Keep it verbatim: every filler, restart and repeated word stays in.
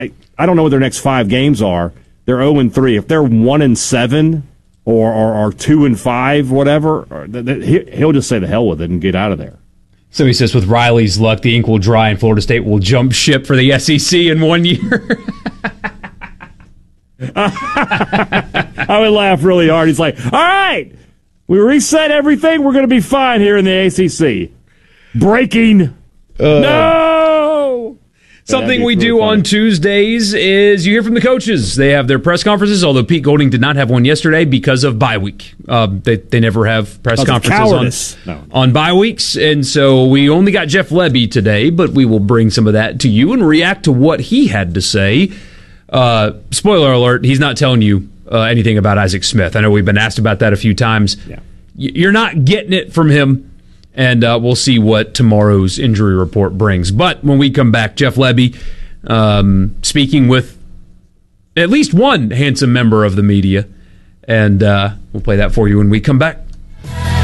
I, I don't know what their next five games are. They're zero and three. If they're one and seven or or, or two and five, whatever, or, th- th- he'll just say the hell with it and get out of there. Somebody says with Riley's luck, the ink will dry and Florida State will jump ship for the S E C in one year. I would laugh really hard. He's like, all right, we reset everything. We're going to be fine here in the A C C. Breaking. Uh, no! Something we do on Tuesdays is you hear from the coaches. They have their press conferences, although Pete Golding did not have one yesterday because of bye week. Uh, they, they never have press conferences on, no. on bye weeks. And so we only got Jeff Lebby today, but we will bring some of that to you and react to what he had to say. Uh, spoiler alert, he's not telling you uh, anything about Isaac Smith. I know we've been asked about that a few times. Yeah. You're not getting it from him. And uh, we'll see what tomorrow's injury report brings. But when we come back, Jeff Lebby um, speaking with at least one handsome member of the media. And uh, we'll play that for you when we come back.